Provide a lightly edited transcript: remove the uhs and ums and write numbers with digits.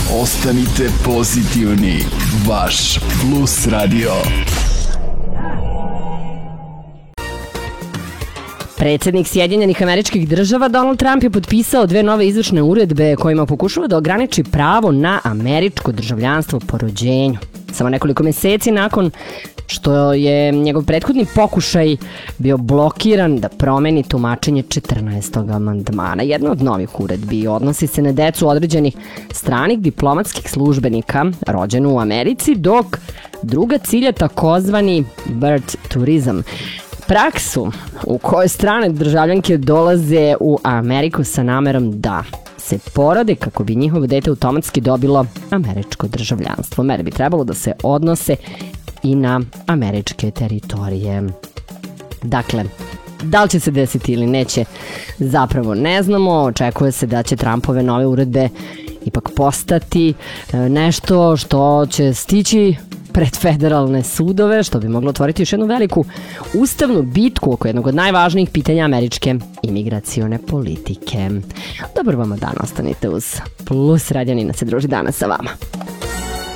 Ostanite pozitivni. Vaš Plus Radio. Predsjednik Sjedinjenih Američkih Država Donald Trump je potpisao 2 nove izvršne uredbe kojima pokušava da ograniči pravo na američko državljanstvo po rođenju. Samo nekoliko meseci nakon što je njegov prethodni pokušaj bio blokiran da promeni tumačenje 14. amandmana. Jedna od novih uredbi odnosi se na decu određenih stranih diplomatskih službenika rođenu u Americi, dok druga cilja takozvani birth tourism. Praksu u kojoj strane državljanke dolaze u Ameriku sa namerom da se porode kako bi njihovo dete automatski dobilo američko državljanstvo. Mere bi trebalo da se odnose i na američke teritorije. Dakle, da li će se desiti ili neće, zapravo ne znamo. Očekuje se da će Trumpove nove uredbe ipak postati nešto što će stići pred federalne sudove, što bi moglo otvoriti još jednu veliku ustavnu bitku oko jednog od najvažnijih pitanja američke imigracione politike. Dobar vam dan, ostanite uz Plus Radio, Nina se druži danas sa vama.